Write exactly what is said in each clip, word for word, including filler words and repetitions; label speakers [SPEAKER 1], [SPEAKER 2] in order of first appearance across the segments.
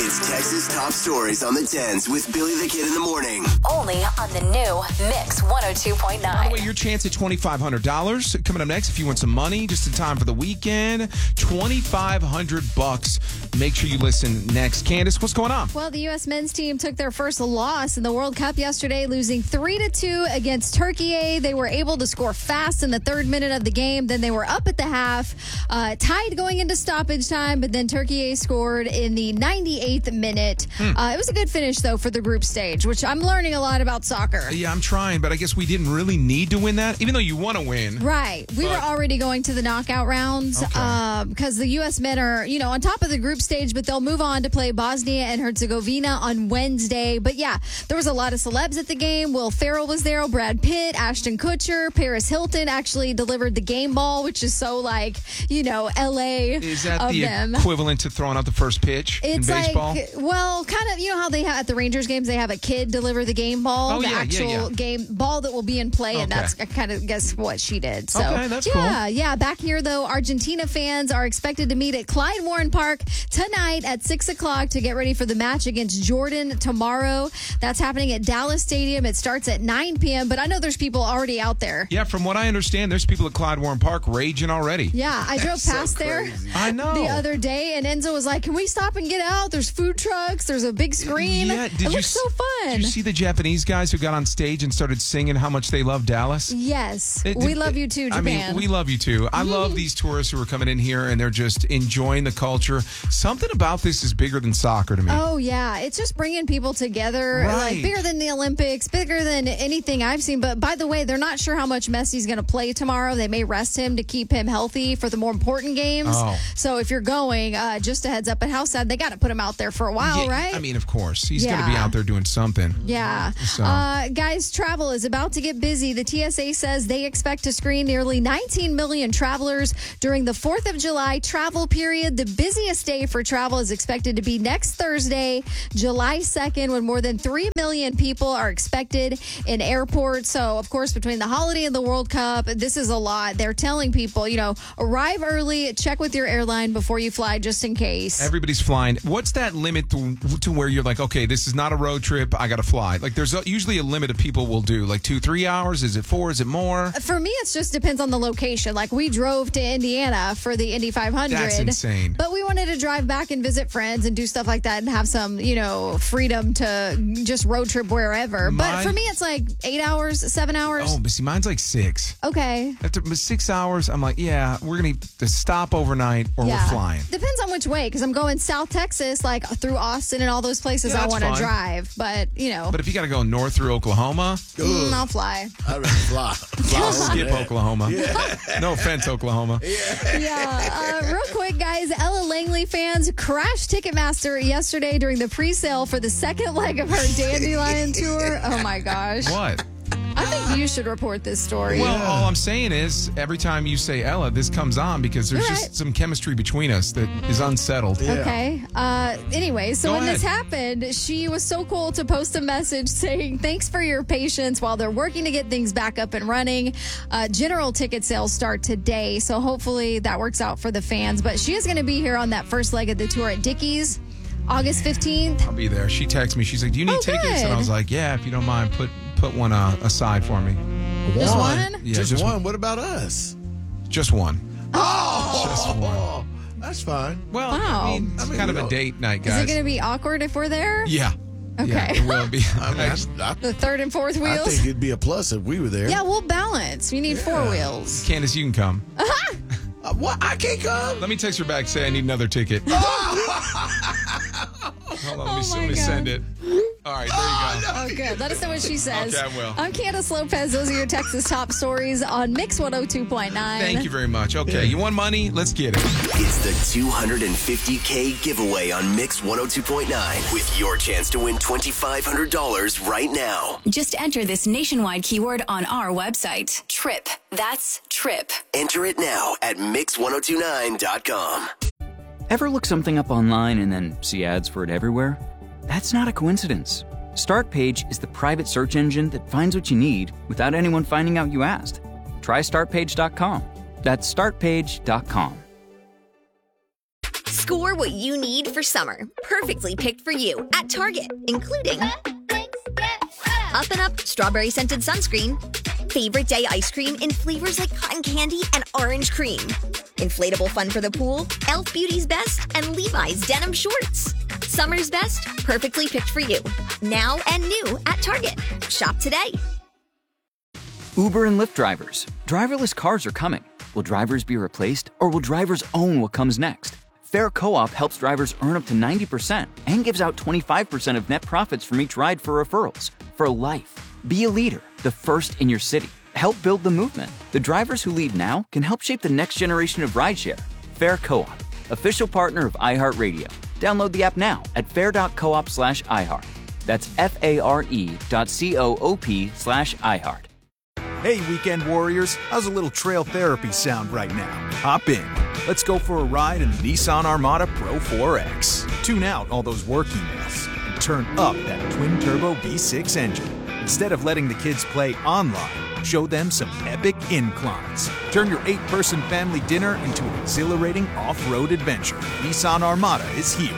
[SPEAKER 1] It's Texas Top Stories on the tens with Billy the Kid in the morning.
[SPEAKER 2] Only on the new Mix one oh two point nine.
[SPEAKER 3] By the way, your chance at twenty-five hundred dollars coming up next. If you want some money, just in time for the weekend, twenty-five hundred bucks. Make sure you listen next. Candace, what's going on?
[SPEAKER 4] Well, the U S men's team took their first loss in the World Cup yesterday, losing three to two against Turkey. They were able to score fast in the third minute of the game. Then they were up at the half, uh, tied going into stoppage time, but then Turkey scored in the ninety-eighth minute. Hmm. Uh, it was a good finish, though, for the group stage, which I'm learning a lot about soccer.
[SPEAKER 3] Yeah, I'm trying, but I guess we didn't really need to win that, even though you want to win.
[SPEAKER 4] Right. We but... were already going to the knockout rounds because okay. uh, the U S men are, you know, on top of the group stage, but they'll move on to play Bosnia and Herzegovina on Wednesday. But yeah, there was a lot of celebs at the game. Will Ferrell was there, Brad Pitt, Ashton Kutcher, Paris Hilton actually delivered the game ball, which is so like, you know, L A
[SPEAKER 3] Is that
[SPEAKER 4] of
[SPEAKER 3] the
[SPEAKER 4] them.
[SPEAKER 3] equivalent to throwing out the first pitch
[SPEAKER 4] it's
[SPEAKER 3] in baseball?
[SPEAKER 4] Like, well, kind of, you know how they have at the Rangers games, they have a kid deliver the game ball,
[SPEAKER 3] oh,
[SPEAKER 4] the
[SPEAKER 3] yeah,
[SPEAKER 4] actual
[SPEAKER 3] yeah, yeah.
[SPEAKER 4] game ball that will be in play,
[SPEAKER 3] okay.
[SPEAKER 4] and that's kind of guess what she did. So
[SPEAKER 3] okay, that's
[SPEAKER 4] yeah,
[SPEAKER 3] cool.
[SPEAKER 4] yeah. Back here though, Argentina fans are expected to meet at Clyde Warren Park tonight at six o'clock to get ready for the match against Jordan tomorrow. That's happening at Dallas Stadium. It starts at nine p.m., but I know there's people already out there.
[SPEAKER 3] Yeah, from what I understand, there's people at Clyde Warren Park raging already.
[SPEAKER 4] Yeah, I drove
[SPEAKER 5] so
[SPEAKER 4] past there
[SPEAKER 3] I know.
[SPEAKER 4] the other day, and Enzo was like, can we stop and get out? There's food trucks. There's a big screen.
[SPEAKER 3] Yeah, did
[SPEAKER 4] it
[SPEAKER 3] you
[SPEAKER 4] looks so fun.
[SPEAKER 3] Did you see the Japanese guys who got on stage and started singing how much they love Dallas?
[SPEAKER 4] Yes.
[SPEAKER 3] It,
[SPEAKER 4] we
[SPEAKER 3] it,
[SPEAKER 4] love you too, Japan.
[SPEAKER 3] I mean, we love you too. I love these tourists who are coming in here and they're just enjoying the culture. Something about this is bigger than soccer to me.
[SPEAKER 4] Oh, yeah. It's just bringing people together.
[SPEAKER 3] Right.
[SPEAKER 4] Like bigger than the Olympics, bigger than anything I've seen. But by the way, they're not sure how much Messi's going to play tomorrow. They may rest him to keep him healthy for the more important games.
[SPEAKER 3] Oh.
[SPEAKER 4] So if you're going, uh, just a heads up at House Side, they got to put him out there for a while,
[SPEAKER 3] yeah,
[SPEAKER 4] right?
[SPEAKER 3] I mean, of course. He's
[SPEAKER 4] Yeah.
[SPEAKER 3] going to be out there doing something.
[SPEAKER 4] Yeah.
[SPEAKER 3] So.
[SPEAKER 4] Uh, guys, travel is about to get busy. The T S A says they expect to screen nearly nineteen million travelers during the fourth of July travel period. The busiest day for travel is expected to be next Thursday, July second, when more than three million people are expected in airports. So, of course, between the holiday and the World Cup, this is a lot. They're telling people, you know, arrive early, check with your airline before you fly just in case.
[SPEAKER 3] Everybody's flying. What's that limit to, to where you're like, okay, this is not a road trip. I got to fly. Like, there's a, usually a limit of people will do, like two, three hours. Is it four? Is it more?
[SPEAKER 4] For me, it just depends on the location. Like, we drove to Indiana for the Indy five hundred.
[SPEAKER 3] That's insane.
[SPEAKER 4] But we wanted to drive back and visit friends and do stuff like that and have some, you know, freedom to just road trip wherever.
[SPEAKER 3] Mine,
[SPEAKER 4] but for me, it's like eight hours, seven hours.
[SPEAKER 3] Oh, but see, mine's like six.
[SPEAKER 4] Okay.
[SPEAKER 3] After six hours, I'm like, yeah, we're going to stop overnight or
[SPEAKER 4] Yeah.
[SPEAKER 3] we're flying.
[SPEAKER 4] Depends on which way, because I'm going South Texas, like through Austin and all those places
[SPEAKER 3] Yeah,
[SPEAKER 4] I
[SPEAKER 3] that's
[SPEAKER 4] want to
[SPEAKER 3] fine.
[SPEAKER 4] drive. But, you know,
[SPEAKER 3] But if you got to go north through Oklahoma,
[SPEAKER 4] mm, I'll fly.
[SPEAKER 5] I'd rather fly. fly
[SPEAKER 3] I'll
[SPEAKER 5] over
[SPEAKER 3] skip
[SPEAKER 5] there.
[SPEAKER 3] Oklahoma. No offense, Oklahoma.
[SPEAKER 4] Yeah. Uh, real quick, guys, Ella Langley fans crashed Ticketmaster yesterday during the pre-sale for the second leg of her Dandelion tour. Oh, my gosh.
[SPEAKER 3] What?
[SPEAKER 4] I think you should report this story.
[SPEAKER 3] Well, all I'm saying is every time you say Ella, this comes on because there's
[SPEAKER 4] You're
[SPEAKER 3] just
[SPEAKER 4] right.
[SPEAKER 3] some chemistry between us that is unsettled.
[SPEAKER 5] Yeah.
[SPEAKER 4] Okay. Uh, anyway, so
[SPEAKER 3] Go
[SPEAKER 4] when this
[SPEAKER 3] ahead.
[SPEAKER 4] happened, she was so cool to post a message saying, thanks for your patience while they're working to get things back up and running. Uh, general ticket sales start today, so hopefully that works out for the fans. But she is going to be here on that first leg of the tour at Dickies, August fifteenth.
[SPEAKER 3] I'll be there. She texted me. She's like, do you need
[SPEAKER 4] Oh,
[SPEAKER 3] tickets?
[SPEAKER 4] good.
[SPEAKER 3] And I was like, yeah, if you don't mind, put put one uh, aside for me.
[SPEAKER 4] Just one?
[SPEAKER 3] Yeah,
[SPEAKER 5] just,
[SPEAKER 3] just
[SPEAKER 5] one. What about us?
[SPEAKER 3] Just one.
[SPEAKER 5] Oh,
[SPEAKER 3] Just one.
[SPEAKER 5] That's fine.
[SPEAKER 3] Well,
[SPEAKER 4] Wow.
[SPEAKER 3] I mean, it's
[SPEAKER 5] I mean,
[SPEAKER 3] kind
[SPEAKER 5] we
[SPEAKER 3] of a
[SPEAKER 5] don't-
[SPEAKER 3] date night,
[SPEAKER 4] Is
[SPEAKER 3] guys.
[SPEAKER 4] it going to be awkward if we're there?
[SPEAKER 3] Yeah.
[SPEAKER 4] Okay.
[SPEAKER 3] Yeah, it will be.
[SPEAKER 5] I mean, I, I,
[SPEAKER 4] The third and fourth
[SPEAKER 5] I
[SPEAKER 4] wheels?
[SPEAKER 5] think it'd be a plus if we were there.
[SPEAKER 4] Yeah, we'll balance. We need four wheels.
[SPEAKER 3] Candace, you can come.
[SPEAKER 5] Uh, what? I can't come.
[SPEAKER 3] Let me text her back, say I need another ticket. Hold on, let me,
[SPEAKER 4] Oh,
[SPEAKER 3] let
[SPEAKER 4] my
[SPEAKER 3] me
[SPEAKER 4] God.
[SPEAKER 3] send it. All right, there you go.
[SPEAKER 4] Oh, good. Let us know what she says.
[SPEAKER 3] Okay, I will.
[SPEAKER 4] I'm Candace Lopez. Those are your Texas top stories on Mix one oh two point nine.
[SPEAKER 3] Thank you very much. Okay, you want money? Let's get it.
[SPEAKER 1] It's the two hundred fifty K giveaway on Mix one oh two point nine with your chance to win twenty-five hundred dollars right now.
[SPEAKER 2] Just enter this nationwide keyword on our website. TRIP. That's TRIP.
[SPEAKER 1] Enter it now at mix one oh two nine dot com.
[SPEAKER 6] Ever look something up online and then see ads for it everywhere? That's not a coincidence. Startpage is the private search engine that finds what you need without anyone finding out you asked. Try start page dot com. That's start page dot com.
[SPEAKER 7] Score what you need for summer. Perfectly picked for you at Target, including Up and Up Strawberry Scented Sunscreen, Favorite Day Ice Cream in flavors like cotton candy and orange cream, Inflatable Fun for the Pool, e l f Beauty's Best, and Levi's Denim Shorts. Summer's best, perfectly picked for you. Now and new at Target. Shop today.
[SPEAKER 6] Uber and Lyft drivers. Driverless cars are coming. Will drivers be replaced, or will drivers own what comes next? Fair Co-op helps drivers earn up to ninety percent and gives out twenty-five percent of net profits from each ride for referrals. For life. Be a leader, the first in your city. Help build the movement. The drivers who lead now can help shape the next generation of rideshare. Fair Co-op, official partner of iHeartRadio. Download the app now at fair.coop slash iHeart. That's F-A-R-E dot C-O-O-P slash iHeart.
[SPEAKER 8] Hey, weekend warriors, how's a little trail therapy sound right now? Hop in. Let's go for a ride in the Nissan Armada Pro four X. Tune out all those work emails and turn up that twin-turbo V six engine. Instead of letting the kids play online, show them some epic inclines. Turn your eight-person family dinner into an exhilarating off-road adventure. Nissan Armada is here.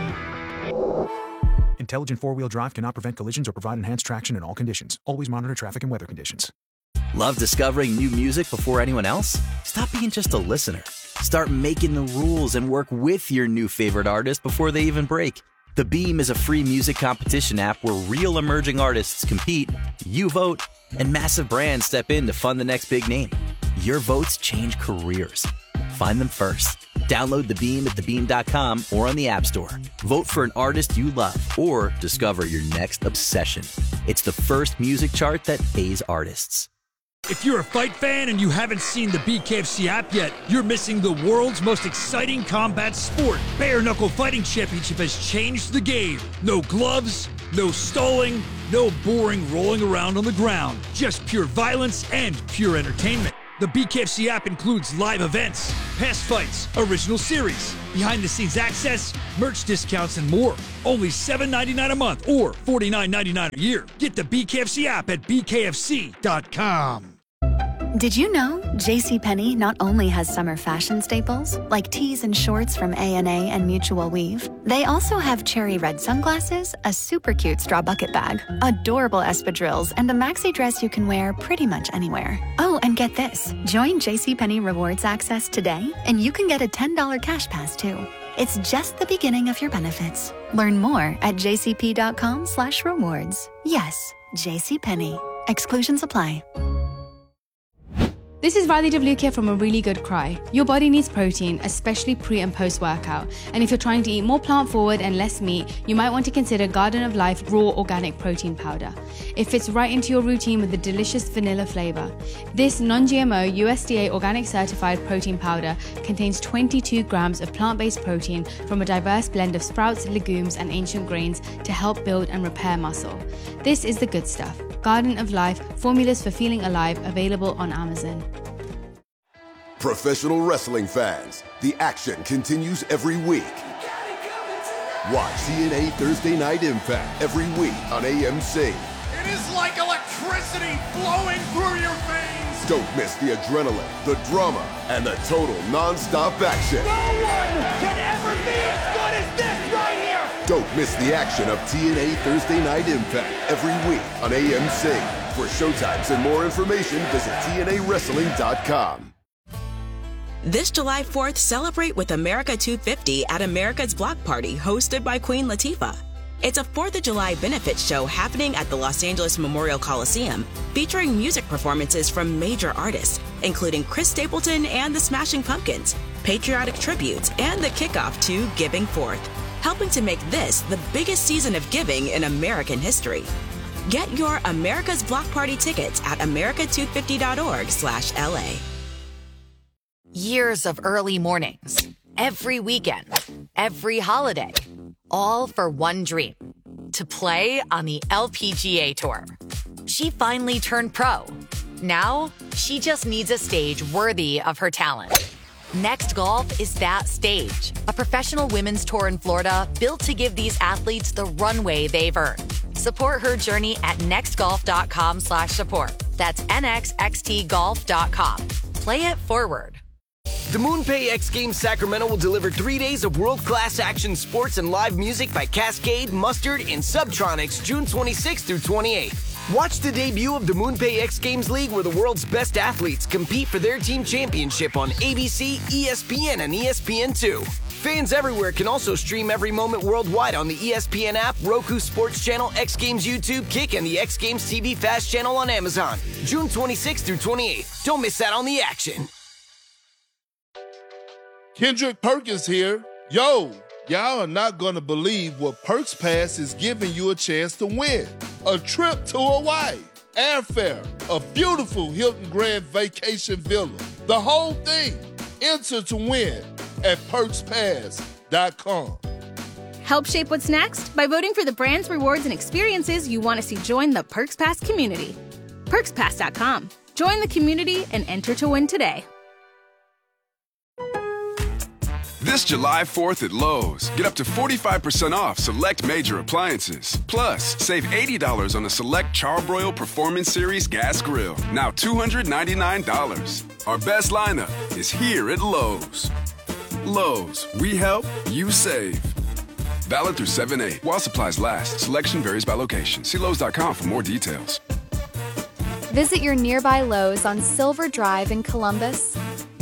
[SPEAKER 8] Intelligent four-wheel drive cannot prevent collisions or provide enhanced traction in all conditions. Always monitor traffic and weather conditions.
[SPEAKER 9] Love discovering new music before anyone else? Stop being just a listener. Start making the rules and work with your new favorite artist before they even break. The Beam is a free music competition app where real emerging artists compete, you vote, and massive brands step in to fund the next big name. Your votes change careers. Find them first. Download The Beam at the beam dot com or on the App Store. Vote for an artist you love or discover your next obsession. It's the first music chart that pays artists.
[SPEAKER 10] If you're a fight fan and you haven't seen the B K F C app yet, you're missing the world's most exciting combat sport. Bare Knuckle Fighting Championship has changed the game. No gloves, no stalling, no boring rolling around on the ground. Just pure violence and pure entertainment. The B K F C app includes live events, past fights, original series, behind-the-scenes access, merch discounts, and more. Only seven dollars and ninety-nine cents a month or forty-nine dollars and ninety-nine cents a year. Get the B K F C app at B K F C dot com.
[SPEAKER 11] Did you know JCPenney not only has summer fashion staples, like tees and shorts from A and A and Mutual Weave, they also have cherry red sunglasses, a super cute straw bucket bag, adorable espadrilles, and a maxi dress you can wear pretty much anywhere. Oh, and get this. Join JCPenney Rewards Access today, and you can get a ten dollars cash pass, too. It's just the beginning of your benefits. Learn more at jcp.com slash rewards. Yes, JCPenney. Exclusions apply.
[SPEAKER 12] This is Riley DeVlucchia from A Really Good Cry. Your body needs protein, especially pre and post workout. And if you're trying to eat more plant forward and less meat, you might want to consider Garden of Life Raw Organic Protein Powder. It fits right into your routine with a delicious vanilla flavor. This non-G M O U S D A organic certified protein powder contains twenty-two grams of plant-based protein from a diverse blend of sprouts, legumes, and ancient grains to help build and repair muscle. This is the good stuff. Garden of Life, formulas for feeling alive, available on Amazon.
[SPEAKER 13] Professional wrestling fans, the action continues every week. Watch T N A Thursday Night Impact every week on A M C.
[SPEAKER 14] It is like electricity flowing through your veins.
[SPEAKER 13] Don't miss the adrenaline, the drama, and the total non-stop action.
[SPEAKER 14] No one can ever be as good as this right here.
[SPEAKER 13] Don't miss the action of T N A Thursday Night Impact every week on A M C. For showtimes and more information, visit T N A wrestling dot com.
[SPEAKER 15] This July fourth, celebrate with America two fifty at America's Block Party, hosted by Queen Latifah. It's a fourth of July benefit show happening at the Los Angeles Memorial Coliseum, featuring music performances from major artists, including Chris Stapleton and the Smashing Pumpkins, patriotic tributes, and the kickoff to Giving Forth, helping to make this the biggest season of giving in American history. Get your America's Block Party tickets at america two fifty dot org slash L A.
[SPEAKER 16] Years of early mornings, every weekend, every holiday, all for one dream, to play on the L P G A Tour. She finally turned pro. Now, she just needs a stage worthy of her talent. Next Golf is that stage, a professional women's tour in Florida built to give these athletes the runway they've earned. Support her journey at nextgolf.com slash support. That's N X X T golf dot com. Play it forward.
[SPEAKER 17] DeMoonpay X Games Sacramento will deliver three days of world-class action sports and live music by Cascade, Mustard, and Subtronics June twenty-sixth through twenty-eighth. Watch the debut of the DeMoonpay X Games League, where the world's best athletes compete for their team championship on A B C, E S P N, and E S P N two. Fans everywhere can also stream every moment worldwide on the E S P N app, Roku Sports Channel, X Games YouTube, Kick, and the X Games T V Fast Channel on Amazon. June twenty-sixth through twenty-eighth. Don't miss out on the action.
[SPEAKER 18] Kendrick Perkins here. Yo, y'all are not gonna believe what Perks Pass is giving you a chance to win. A trip to Hawaii, airfare, a beautiful Hilton Grand Vacation Villa. The whole thing. Enter to win at perks pass dot com.
[SPEAKER 19] Help shape what's next by voting for the brands, rewards, and experiences you want to see join the Perks Pass community. perks pass dot com. Join the community and enter to win today.
[SPEAKER 20] This July fourth at Lowe's, get up to forty-five percent off select major appliances. Plus, save eighty dollars on a select Charbroil Performance Series gas grill, now two hundred ninety-nine dollars. Our best lineup is here at Lowe's. Lowe's, we help, you save. Valid through seven eight. While supplies last, selection varies by location. See Lowe's dot com for more details.
[SPEAKER 21] Visit your nearby Lowe's on Silver Drive in Columbus.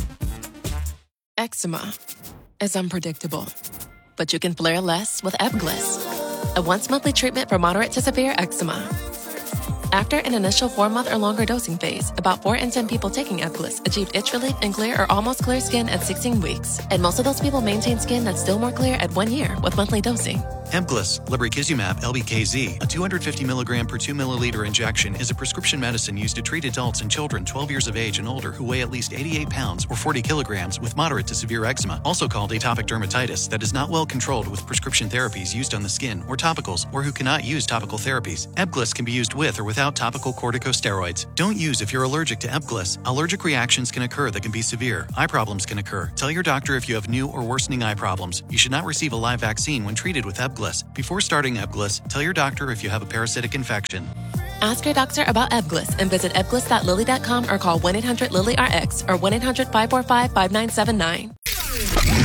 [SPEAKER 22] Eczema is unpredictable, but you can flare less with Ebglyss, a once-monthly treatment for moderate to severe eczema. After an initial four-month or longer dosing phase, about four in ten people taking Ebglyss achieved itch relief and clear or almost clear skin at sixteen weeks, and most of those people maintain skin that's still more clear at one year with monthly dosing.
[SPEAKER 23] Ebglyss, lebrikizumab L B K Z, a two hundred fifty milligram per two milliliter injection, is a prescription medicine used to treat adults and children twelve years of age and older who weigh at least eighty-eight pounds or forty kilograms with moderate to severe eczema, also called atopic dermatitis, that is not well controlled with prescription therapies used on the skin or topicals, or who cannot use topical therapies. Ebglyss can be used with or without topical corticosteroids. Don't use if you're allergic to Ebglyss. Allergic reactions can occur that can be severe. Eye problems can occur. Tell your doctor if you have new or worsening eye problems. You should not receive a live vaccine when treated with Ebglyss. Before starting Ebglyss, tell your doctor if you have a parasitic infection.
[SPEAKER 22] Ask your doctor about Ebglyss and visit ebglyss dot lilly dot com or call one eight hundred lilly R X or one eight hundred five four five five nine seven nine.